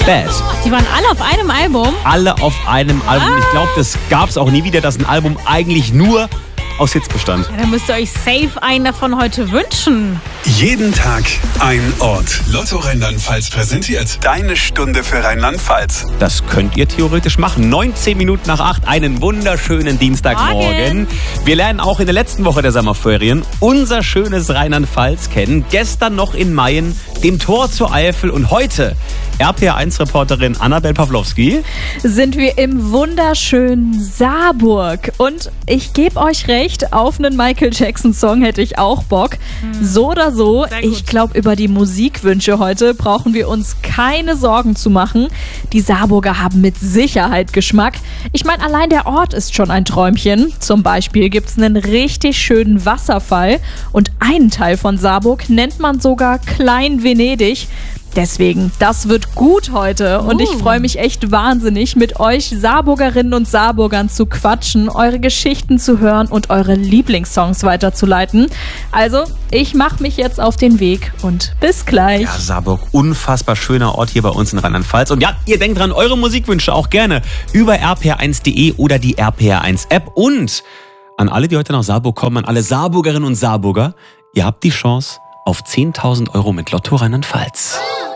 Bad. Die waren alle auf einem Album? Alle auf einem Album. Ich glaube, das gab es auch nie wieder, dass ein Album eigentlich nur aus Hits bestand. Ja, dann müsst ihr euch safe einen davon heute wünschen. Jeden Tag ein Ort. Lotto Rheinland-Pfalz präsentiert Deine Stunde für Rheinland-Pfalz. Das könnt ihr theoretisch machen. 19 Minuten nach 8, einen wunderschönen Dienstagmorgen. Wir lernen auch in der letzten Woche der Sommerferien unser schönes Rheinland-Pfalz kennen. Gestern noch in Mayen, dem Tor zur Eifel, und heute RPR1-Reporterin Annabel Pawlowski. Sind wir im wunderschönen Saarburg. Und ich gebe euch recht, auf einen Michael Jackson-Song hätte ich auch Bock. So oder so, ich glaube, über die Musikwünsche heute brauchen wir uns keine Sorgen zu machen. Die Saarburger haben mit Sicherheit Geschmack. Ich meine, allein der Ort ist schon ein Träumchen. Zum Beispiel gibt es einen richtig schönen Wasserfall. Und einen Teil von Saarburg nennt man sogar Klein Venedig. Deswegen, das wird gut heute und ich freue mich echt wahnsinnig, mit euch Saarburgerinnen und Saarburgern zu quatschen, eure Geschichten zu hören und eure Lieblingssongs weiterzuleiten. Also, ich mache mich jetzt auf den Weg und bis gleich. Ja, Saarburg, unfassbar schöner Ort hier bei uns in Rheinland-Pfalz. Und ja, ihr denkt dran, eure Musikwünsche auch gerne über rpr1.de oder die RPR1-App. Und an alle, die heute nach Saarburg kommen, an alle Saarburgerinnen und Saarburger, ihr habt die Chance auf 10.000 € mit Lotto Rheinland-Pfalz.